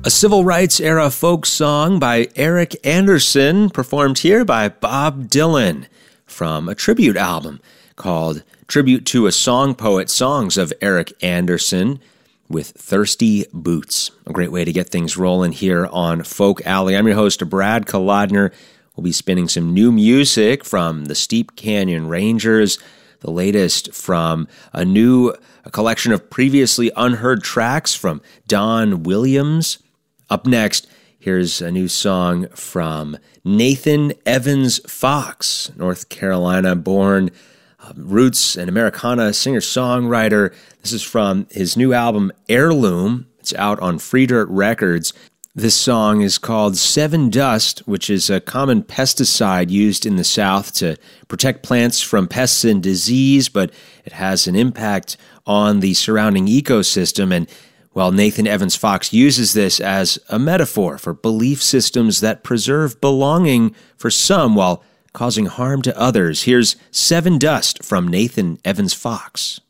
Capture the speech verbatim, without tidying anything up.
A civil rights era folk song by Eric Anderson, performed here by Bob Dylan from a tribute album called Tribute to a Song Poet, Songs of Eric Anderson with Thirsty Boots. A great way to get things rolling here on Folk Alley. I'm your host, Brad Kolodner. We'll be spinning some new music from the Steep Canyon Rangers, the latest from a new a collection of previously unheard tracks from Don Williams. Up next, here's a new song from Nathan Evans Fox, North Carolina-born uh, roots and Americana singer-songwriter. This is from his new album, Heirloom. It's out on Free Dirt Records. This song is called Seven Dust, which is a common pesticide used in the South to protect plants from pests and disease, but it has an impact on the surrounding ecosystem. And well, Nathan Evans Fox uses this as a metaphor for belief systems that preserve belonging for some while causing harm to others. Here's Seven Dust from Nathan Evans Fox.